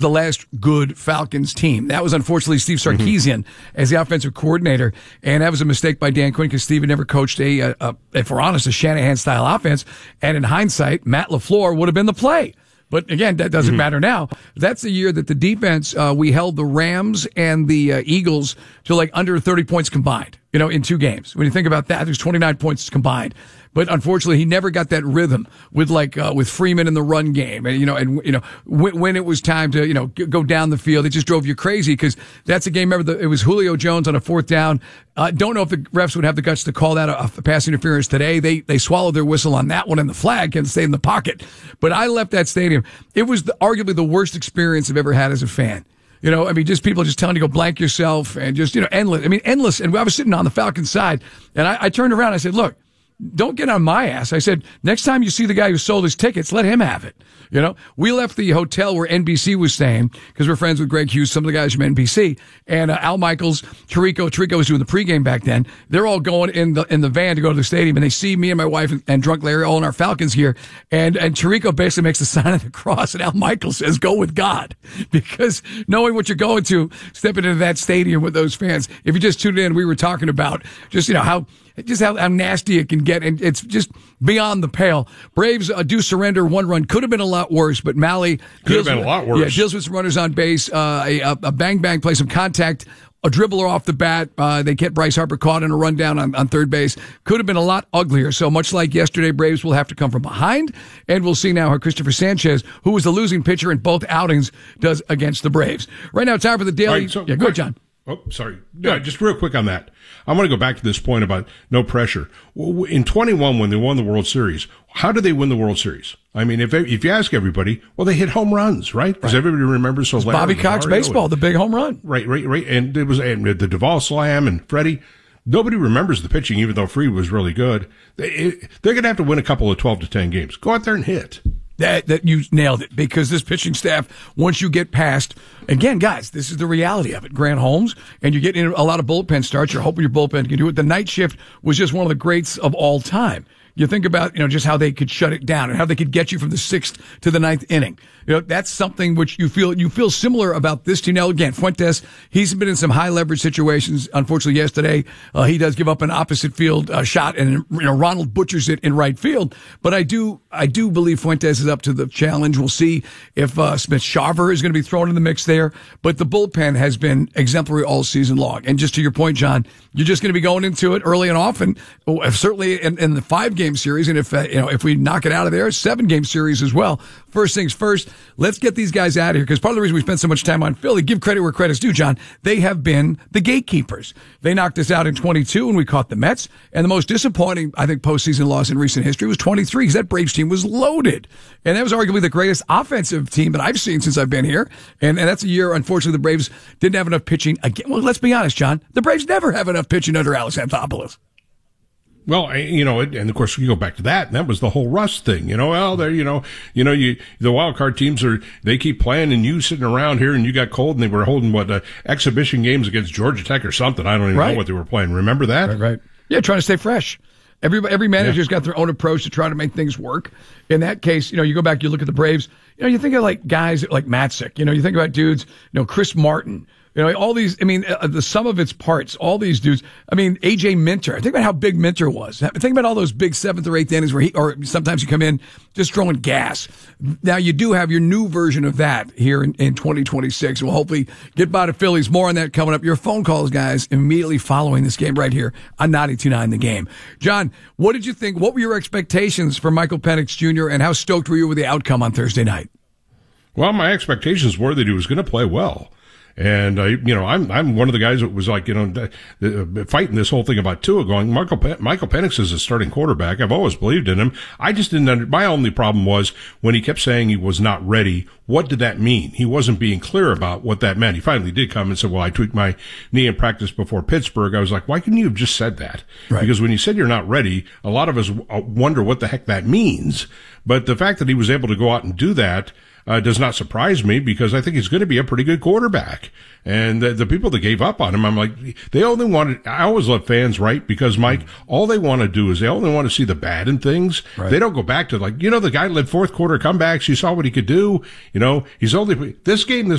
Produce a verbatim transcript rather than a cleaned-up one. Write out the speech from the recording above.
the last good Falcons team. That was unfortunately Steve Sarkisian mm-hmm. as the offensive coordinator, and that was a mistake by Dan Quinn because Steve had never coached a, a, a, if we're honest, a Shanahan-style offense. And in hindsight, Matt LaFleur would have been the play. But again, that doesn't mm-hmm. matter now. That's the year that the defense, uh, we held the Rams and the uh, Eagles to like under thirty points combined, you know, in two games. When you think about that, there's twenty-nine points combined. But unfortunately, he never got that rhythm with like uh, with Freeman in the run game, and you know, and you know, when, when it was time to you know g- go down the field, it just drove you crazy because that's a game. Remember, the, it was Julio Jones on a fourth down. Uh, don't know if the refs would have the guts to call that a, a pass interference today. They they swallowed their whistle on that one, and the flag can stay in the pocket. But I left that stadium. It was the, arguably the worst experience I've ever had as a fan. You know, I mean, just people just telling you to go blank yourself and just, you know, endless. I mean, endless. And I was sitting on the Falcons side, and I, I turned around and I said, look, don't get on my ass. I said, next time you see the guy who sold his tickets, let him have it. You know, we left the hotel where N B C was staying because we're friends with Greg Hughes, some of the guys from N B C, and uh, Al Michaels, Tirico. Tirico was doing the pregame back then. They're all going in the in the van to go to the stadium, and they see me and my wife and, and Drunk Larry all in our Falcons gear. And and Tirico basically makes the sign of the cross, and Al Michaels says, "Go with God," because knowing what you're going to, stepping into that stadium with those fans. If you just tuned in, we were talking about just you know how. Just how, how nasty it can get, and it's just beyond the pale. Braves uh, do surrender one run. Could have been a lot worse, but Mahle could have been with, a lot worse. Yeah, deals with some runners on base. Uh, a, a bang bang play, some contact, a dribbler off the bat. Uh, they get Bryce Harper caught in a rundown on, on third base. Could have been a lot uglier. So much like yesterday, Braves will have to come from behind, and we'll see now how Christopher Sanchez, who was the losing pitcher in both outings, does against the Braves. Right now, time for the daily. Right, so, yeah, go ahead, John. Oh, sorry. Yeah, just real quick on that. I want to go back to this point about no pressure. In twenty-one, when they won the World Series, how did they win the World Series? I mean, if if you ask everybody, well, they hit home runs, right? Because right. everybody remembers so Bobby Cox baseball, and, the big home run. Right, right, right. And it was and the Duvall slam and Freddie. Nobody remembers the pitching, even though Freed was really good. They, they're going to have to win a couple of twelve to ten games. Go out there and hit. That, that you nailed it, because this pitching staff, once you get past, again, guys, this is the reality of it. Grant Holmes, and you're getting a lot of bullpen starts. You're hoping your bullpen can do it. The night shift was just one of the greats of all time. You think about, you know, just how they could shut it down and how they could get you from the sixth to the ninth inning. You know, that's something which you feel, you feel similar about this team. Now, again, Fuentes, he's been in some high leverage situations. Unfortunately, yesterday, uh, he does give up an opposite field uh, shot, and, you know, Ronald butchers it in right field. But I do, I do believe Fuentes is up to the challenge. We'll see if, uh, Smith-Shawver is going to be thrown in the mix there. But the bullpen has been exemplary all season long. And just to your point, John, you're just going to be going into it early and often, certainly in, in the five game series. And if, uh, you know, if we knock it out of there, seven game series as well. First things first, let's get these guys out of here, because part of the reason we spend so much time on Philly, give credit where credit's due, John, they have been the gatekeepers. They knocked us out in twenty-two when we caught the Mets, and the most disappointing, I think, postseason loss in recent history was twenty-three, because that Braves team was loaded. And that was arguably the greatest offensive team that I've seen since I've been here. And, and that's a year, unfortunately, the Braves didn't have enough pitching again. Well, let's be honest, John, the Braves never have enough pitching under Alex Anthopoulos. Well, you know, and of course you go back to that, and that was the whole Rust thing. You know, well, there, you know, you know, you the wild card teams are they keep playing, and you sitting around here, and you got cold, and they were holding what uh, exhibition games against Georgia Tech or something. I don't even right. know what they were playing. Remember that? Right, right. Yeah, trying to stay fresh. Every every manager's yeah. got their own approach to try to make things work. In that case, you know, you go back, you look at the Braves. You know, you think of like guys like Matzik. You know, you think about dudes. You know, Chris Martin. You know, all these, I mean, uh, the sum of its parts, all these dudes. I mean, A J Minter. Think about how big Minter was. Think about all those big seventh or eighth innings where he, or sometimes you come in just throwing gas. Now, you do have your new version of that here in, in twenty twenty-six. We'll hopefully get by to Phillies. More on that coming up. Your phone calls, guys, immediately following this game right here on ninety-two point nine The Game. John, what did you think? What were your expectations for Michael Penix Junior, and how stoked were you with the outcome on Thursday night? Well, my expectations were that he was going to play well. And, uh, you know, I'm, I'm one of the guys that was like, you know, uh, fighting this whole thing about Tua, going, Michael, Pe- Michael Penix is a starting quarterback. I've always believed in him. I just didn't under, my only problem was when he kept saying he was not ready. What did that mean? He wasn't being clear about what that meant. He finally did come and said, well, I tweaked my knee in practice before Pittsburgh. I was like, why couldn't you have just said that? Right. Because when you said you're not ready, a lot of us wonder what the heck that means. But the fact that he was able to go out and do that, Uh, does not surprise me, because I think he's going to be a pretty good quarterback. And the, the people that gave up on him, I'm like, they only wanted, I always let fans write, because Mike, all they want to do is they only want to see the bad in things. Right. They don't go back to like, you know, the guy led fourth quarter comebacks. You saw what he could do. You know, he's only, this game, this